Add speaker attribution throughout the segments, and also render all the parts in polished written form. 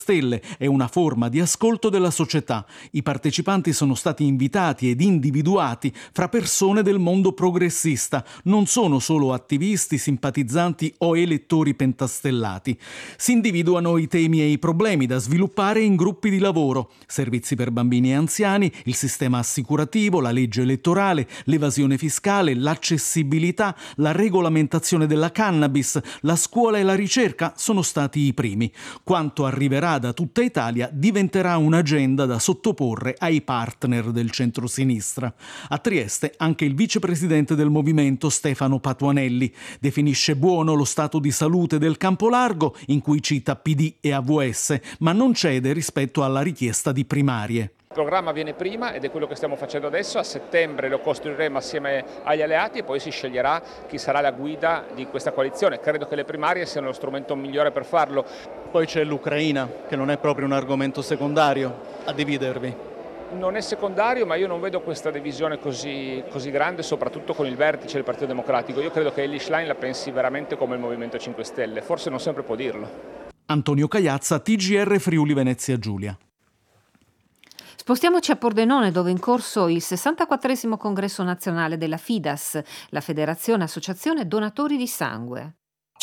Speaker 1: Stelle è una forma di ascolto della società. I partecipanti sono stati invitati ed individuati fra persone del mondo progressista, non sono solo attivisti, simpatizzanti o elettori pentastellati. Si individuano i temi e i problemi da sviluppare in gruppi di lavoro: servizi per bambini e anziani, il sistema assicurativo, la legge elettorale, l'evasione fiscale, l'accessibilità, la regolamentazione della cannabis, la scuola e la ricerca sono stati i primi. Quanto arriverà da tutta Italia diventerà un'agenda da sottoporre ai partner del centrosinistra. A Trieste anche il vicepresidente del movimento Stefano Patuanelli definisce buono lo stato di salute del Campolargo, in cui cita PD e AVS, ma non cede rispetto alla richiesta di primarie.
Speaker 2: Il programma viene prima ed è quello che stiamo facendo adesso. A settembre lo costruiremo assieme agli alleati e poi si sceglierà chi sarà la guida di questa coalizione. Credo che le primarie siano lo strumento migliore per farlo.
Speaker 3: Poi c'è l'Ucraina, che non è proprio un argomento secondario a dividervi.
Speaker 2: Non è secondario, ma io non vedo questa divisione così grande, soprattutto con il vertice del Partito Democratico. Io credo che Elly Schlein la pensi veramente come il Movimento 5 Stelle, forse non sempre può dirlo.
Speaker 1: Antonio Cagliazza, TGR Friuli Venezia Giulia.
Speaker 4: Spostiamoci a Pordenone, dove è in corso il 64esimo congresso nazionale della FIDAS, la Federazione Associazione Donatori di Sangue.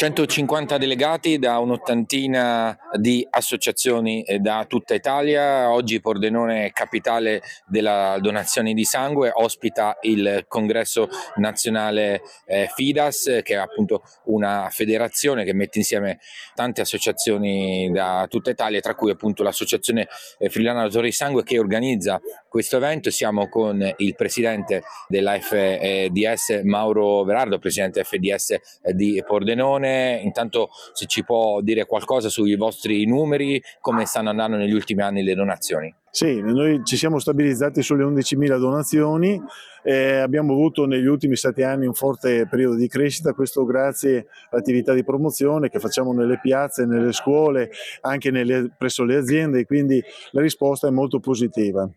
Speaker 5: 150 delegati da un'ottantina di associazioni da tutta Italia. Oggi Pordenone, capitale della donazione di sangue, ospita il congresso nazionale FIDAS, che è appunto una federazione che mette insieme tante associazioni da tutta Italia, tra cui appunto l'associazione friulana donatori di sangue che organizza questo evento. Siamo con il presidente della FDS, Mauro Verardo, presidente FDS di Pordenone. Intanto, se ci può dire qualcosa sui vostri numeri, come stanno andando negli ultimi anni le donazioni?
Speaker 6: Sì, noi ci siamo stabilizzati sulle 11.000 donazioni, abbiamo avuto negli ultimi 7 anni un forte periodo di crescita, questo grazie all'attività di promozione che facciamo nelle piazze, nelle scuole, anche presso le aziende, quindi la risposta è molto positiva.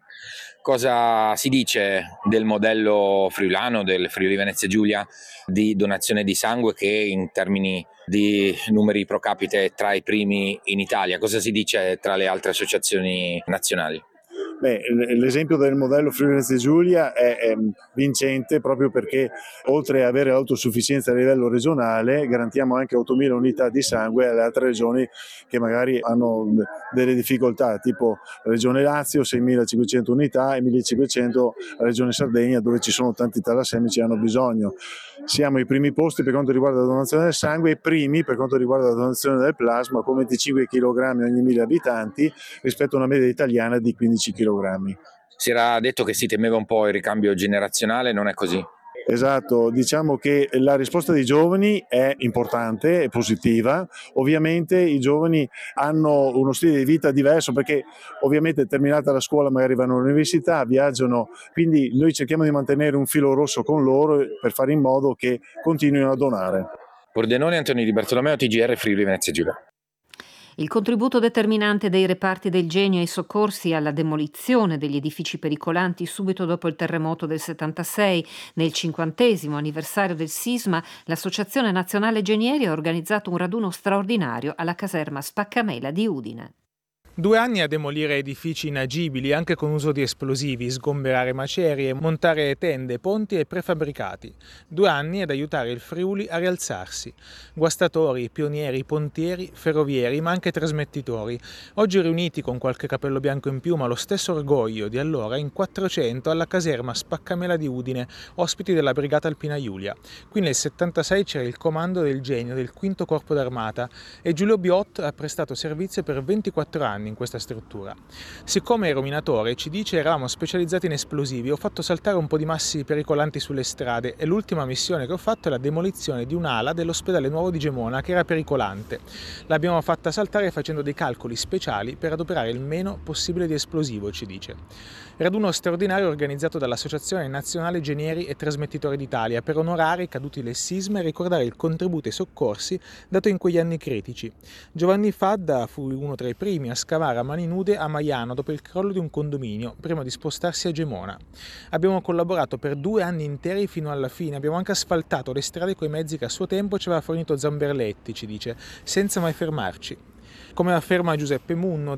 Speaker 5: Cosa si dice del modello friulano, del Friuli Venezia Giulia, di donazione di sangue, che in termini di numeri pro capite è tra i primi in Italia? Cosa si dice tra le altre associazioni nazionali?
Speaker 6: L'esempio del modello Friuli Venezia Giulia è vincente proprio perché, oltre ad avere l'autosufficienza a livello regionale, garantiamo anche 8.000 unità di sangue alle altre regioni che magari hanno delle difficoltà, tipo la regione Lazio 6.500 unità e 1.500 la regione Sardegna, dove ci sono tanti talassemici e hanno bisogno. Siamo ai primi posti per quanto riguarda la donazione del sangue e primi per quanto riguarda la donazione del plasma, con 25 kg ogni 1.000 abitanti rispetto a una media italiana di 15 kg.
Speaker 5: Si era detto che si temeva un po' il ricambio generazionale, non è così?
Speaker 6: Esatto, diciamo che la risposta dei giovani è importante, è positiva. Ovviamente i giovani hanno uno stile di vita diverso, perché ovviamente terminata la scuola magari vanno all'università, viaggiano, quindi noi cerchiamo di mantenere un filo rosso con loro per fare in modo che continuino a donare.
Speaker 5: Pordenone, Antonio Di Bartolomeo, TGR Friuli Venezia Giulia.
Speaker 4: Il contributo determinante dei reparti del Genio ai soccorsi alla demolizione degli edifici pericolanti subito dopo il terremoto del 76, nel 50° anniversario del sisma, l'Associazione Nazionale Genieri ha organizzato un raduno straordinario alla caserma Spaccamela di Udine.
Speaker 7: 2 anni a demolire edifici inagibili anche con uso di esplosivi, sgomberare macerie, montare tende, ponti e prefabbricati. 2 anni ad aiutare il Friuli a rialzarsi. Guastatori, pionieri, pontieri, ferrovieri, ma anche trasmettitori. Oggi riuniti con qualche capello bianco in più, ma lo stesso orgoglio di allora, in 400 alla caserma Spaccamela di Udine, ospiti della Brigata Alpina Iulia. Qui nel 76 c'era il comando del Genio del 5° Corpo d'Armata e Giulio Biot ha prestato servizio per 24 anni in questa struttura. Siccome ero minatore, ci dice, eravamo specializzati in esplosivi, ho fatto saltare un po' di massi pericolanti sulle strade e l'ultima missione che ho fatto è la demolizione di un'ala dell'ospedale nuovo di Gemona che era pericolante. L'abbiamo fatta saltare facendo dei calcoli speciali per adoperare il meno possibile di esplosivo, ci dice. Raduno straordinario organizzato dall'Associazione Nazionale Genieri e Trasmettitori d'Italia per onorare i caduti del sisma e ricordare il contributo ai soccorsi dato in quegli anni critici. Giovanni Fadda fu uno tra i primi a scavare a mani nude a Maiano dopo il crollo di un condominio, prima di spostarsi a Gemona. Abbiamo collaborato per 2 anni interi fino alla fine, abbiamo anche asfaltato le strade coi mezzi che a suo tempo ci aveva fornito Zamberletti, ci dice, senza mai fermarci. Come afferma Giuseppe Munno,